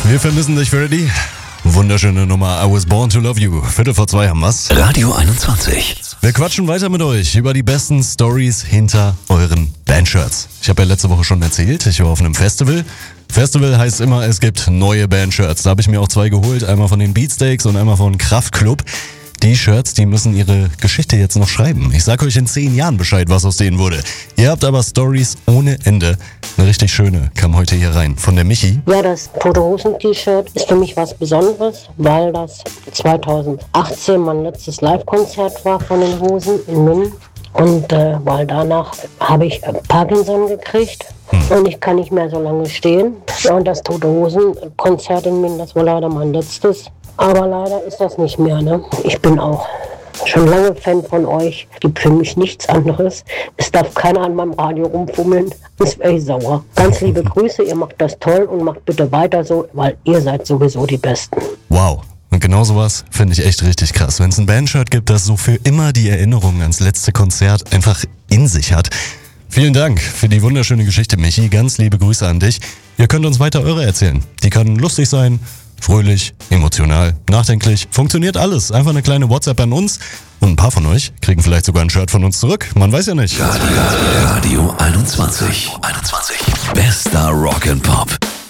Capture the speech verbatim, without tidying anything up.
Wir vermissen dich, Freddy. Wunderschöne Nummer, I was born to love you. Viertel vor zwei haben wir's. Radio einundzwanzig. Wir quatschen weiter mit euch über die besten Stories hinter euren Bandshirts. Ich habe ja letzte Woche schon erzählt, ich war auf einem Festival. Festival heißt immer, es gibt neue Bandshirts. Da habe ich mir auch zwei geholt, einmal von den Beatsteaks und einmal von Kraftklub. Die Shirts, die müssen ihre Geschichte jetzt noch schreiben. Ich sag euch in zehn Jahren Bescheid, was aus denen wurde. Ihr habt aber Stories ohne Ende. Eine richtig schöne kam heute hier rein. Von der Michi. Ja, das Tote Hosen T-Shirt ist für mich was Besonderes, weil das zweitausendachtzehn mein letztes Live-Konzert war von den Hosen in München. Und äh, weil danach habe ich äh, Parkinson gekriegt hm. und ich kann nicht mehr so lange stehen. Ja, und das Tote Hosen Konzert in München, das war leider mein letztes. Aber leider ist das nicht mehr, ne? Ich bin auch schon lange Fan von euch. Gibt für mich nichts anderes. Es darf keiner an meinem Radio rumfummeln. Das wäre ich sauer. Ganz liebe Grüße, ihr macht das toll und macht bitte weiter so, weil ihr seid sowieso die Besten. Wow. Und genau sowas finde ich echt richtig krass. Wenn es ein Bandshirt gibt, das so für immer die Erinnerung ans letzte Konzert einfach in sich hat. Vielen Dank für die wunderschöne Geschichte, Michi. Ganz liebe Grüße an dich. Ihr könnt uns weiter eure erzählen. Die kann lustig sein, fröhlich, emotional, nachdenklich. Funktioniert alles. Einfach eine kleine WhatsApp an uns. Und ein paar von euch kriegen vielleicht sogar ein Shirt von uns zurück. Man weiß ja nicht. Radio, Radio einundzwanzig. einundzwanzig. Bester Rock and Pop.